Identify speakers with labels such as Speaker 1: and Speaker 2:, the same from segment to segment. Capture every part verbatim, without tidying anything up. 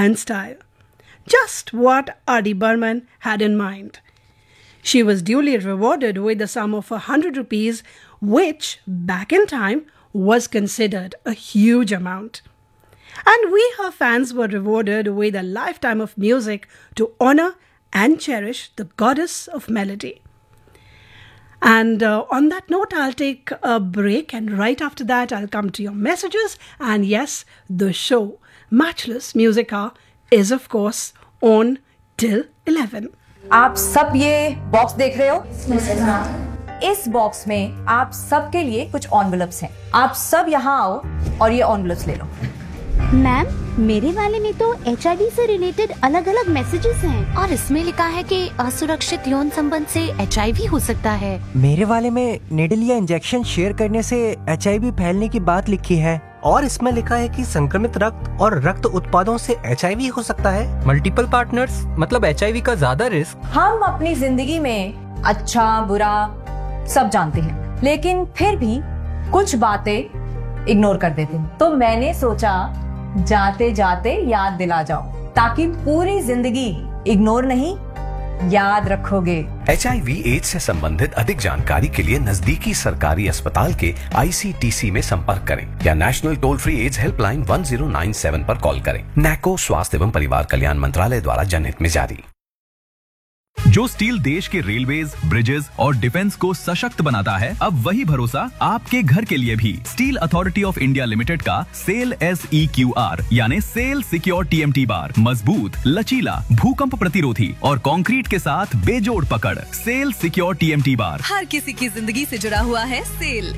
Speaker 1: and style. Just what R D Burman had in mind. She was duly rewarded with a sum of one hundred rupees, which, back in time, was considered a huge amount. And we, her fans, were rewarded with a lifetime of music to honor and cherish the goddess of melody. And uh, on that note, I'll take a break, and right after that, I'll come to your messages. And yes, the show, Matchless Music Hour, is of course on till eleven.
Speaker 2: आप सब ये box देख रहे हो? इस box में आप सबके लिए कुछ एनवेलप्स हैं। आप सब यहाँ आओ और ये एनवेलप्स ले लो।
Speaker 3: मैम, मेरे वाले में तो एच आई वी से रिलेटेड अलग अलग मैसेजेस हैं और इसमें लिखा है कि असुरक्षित यौन संबंध से एच आई वी हो सकता है।
Speaker 4: मेरे वाले में निडल या इंजेक्शन शेयर करने से एच आई वी फैलने की बात लिखी है और इसमें लिखा है कि संक्रमित रक्त और रक्त उत्पादों से एच आई वी हो सकता है।
Speaker 5: मल्टीपल पार्टनर्स मतलब एच आई वी का ज्यादा रिस्क।
Speaker 2: हम अपनी जिंदगी में अच्छा बुरा सब जानते हैं, लेकिन फिर भी कुछ बातें इग्नोर कर देते हैं। तो मैंने सोचा जाते जाते याद दिला जाओ, ताकि पूरी जिंदगी इग्नोर नहीं याद रखोगे।
Speaker 6: एच आई वी एड्स से संबंधित अधिक जानकारी के लिए नजदीकी सरकारी अस्पताल के आई सी टी सी में संपर्क करें या national toll free ads helpline one zero nine seven पर कॉल करें। नैको स्वास्थ्य एवं परिवार कल्याण मंत्रालय द्वारा जनहित में जारी।
Speaker 7: जो स्टील देश के रेलवेज, ब्रिजेस और डिफेंस को सशक्त बनाता है, अब वही भरोसा आपके घर के लिए भी। Steel authority of India limited का cell S E Q R यानी cell secure T M T bar मजबूत, लचीला, भूकंप प्रतिरोधी और कंक्रीट के साथ बेजोड़ पकड़। Cell secure T M T bar
Speaker 8: हर किसी की जिंदगी से जुड़ा हुआ है। Cell.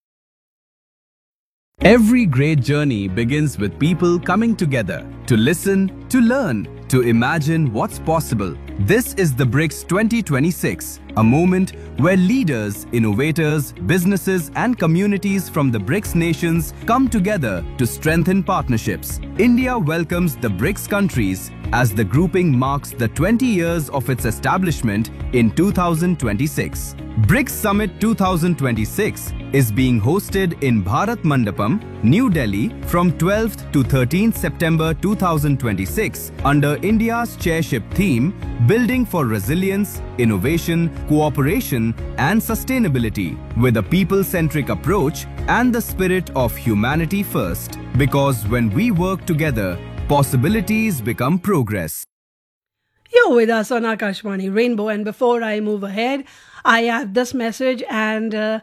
Speaker 7: Every great journey begins with people coming together to listen, to learn, to imagine what's possible. This is the BRICS twenty twenty-six, a moment where leaders, innovators, businesses and communities from the BRICS nations come together to strengthen partnerships. India welcomes the BRICS countries as the grouping marks the twenty years of its establishment in two thousand twenty-six. BRICS Summit twenty twenty-six is being hosted in Bharat Mandapam, New Delhi from twelfth to thirteenth September two thousand twenty-six under India's chairship theme Building for Resilience, Innovation, Cooperation and Sustainability with a people-centric approach and the spirit of humanity first. Because when we work together, possibilities become progress.
Speaker 1: You're with us on Akashvani Rainbow, and before I move ahead, I have this message, and uh,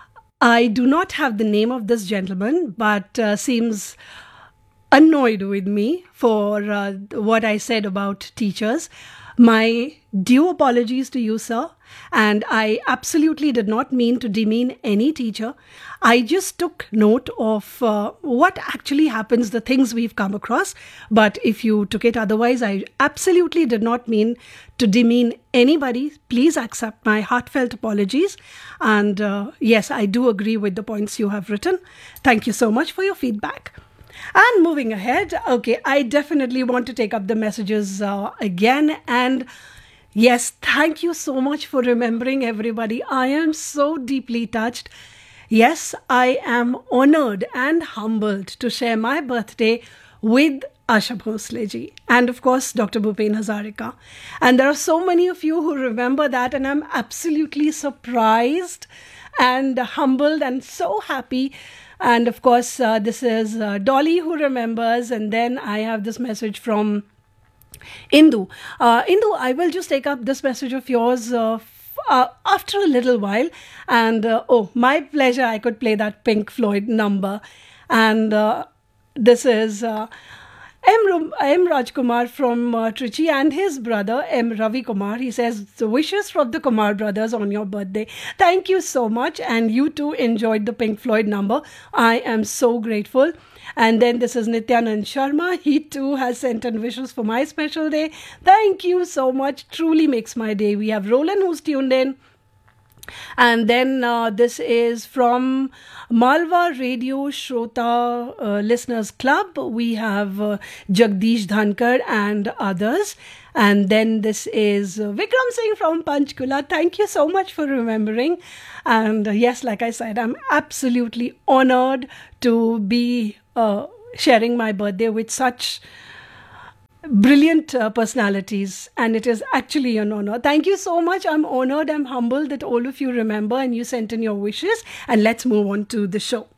Speaker 1: I do not have the name of this gentleman, but uh, seems annoyed with me for uh, what I said about teachers. My due apologies to you, sir, and I absolutely did not mean to demean any teacher. I just took note of uh, what actually happens, the things we've come across. But if you took it otherwise, I absolutely did not mean to demean anybody. Please accept my heartfelt apologies. And uh, yes, I do agree with the points you have written. Thank you so much for your feedback. And moving ahead, okay, I definitely want to take up the messages uh, again. And yes, thank you so much for remembering, everybody. I am so deeply touched. Yes, I am honored and humbled to share my birthday with Asha Bhosle ji and of course Doctor Bhupen Hazarika. And there are so many of you who remember that, and I'm absolutely surprised and humbled and so happy. And of course, uh, this is uh, Dolly who remembers. And then I have this message from Indu. Uh, Indu, I will just take up this message of yours uh, f- uh, after a little while. And uh, oh, my pleasure, I could play that Pink Floyd number. And uh, this is uh, M. M. Rajkumar from uh, Trichy and his brother M. Ravi Kumar. He says, wishes from the Kumar brothers on your birthday. Thank you so much. And you too enjoyed the Pink Floyd number. I am so grateful. And then this is Nityanand Sharma. He too has sent in wishes for my special day. Thank you so much. Truly makes my day. We have Roland who's tuned in. And then uh, this is from Malwa Radio Shrota uh, Listeners Club. We have uh, Jagdish Dhankar and others. And then this is uh, Vikram Singh from Panchkula. Thank you so much for remembering. And uh, yes, like I said, I'm absolutely honored to be uh, sharing my birthday with such brilliant uh, personalities, and it is actually an honor. Thank you so much. I'm honored, I'm humbled that all of you remember and you sent in your wishes. And let's move on to the show.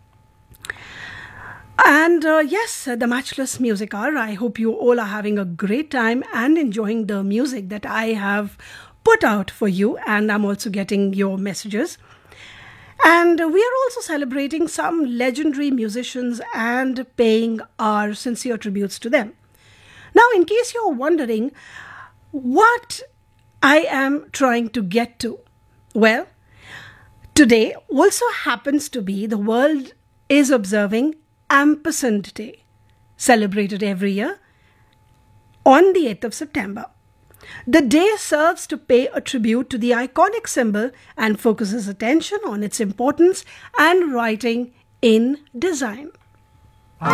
Speaker 1: And uh, yes, the Matchless Music Hour. I hope you all are having a great time and enjoying the music that I have put out for you. And I'm also getting your messages. And we are also celebrating some legendary musicians and paying our sincere tributes to them. Now, in case you're wondering what I am trying to get to, well, today also happens to be the world is observing Ampersand Day, celebrated every year on the eighth of September. The day serves to pay a tribute to the iconic symbol and focuses attention on its importance and writing in design.